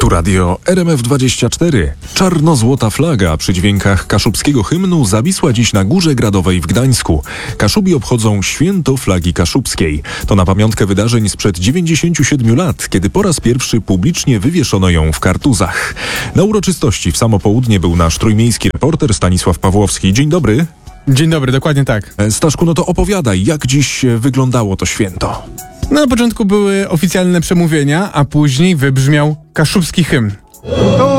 Radio RMF24. Czarno-złota flaga przy dźwiękach kaszubskiego hymnu zawisła dziś na Górze Gradowej w Gdańsku. Kaszubi obchodzą Święto Flagi Kaszubskiej. To na pamiątkę wydarzeń sprzed 97 lat, kiedy po raz pierwszy publicznie wywieszono ją w Kartuzach. Na uroczystości w samo południe był nasz trójmiejski reporter Stanisław Pawłowski. Dzień dobry. Dzień dobry, dokładnie tak. Staszku, no to opowiadaj, jak dziś wyglądało to święto. Na początku były oficjalne przemówienia, a później wybrzmiał kaszubski hymn.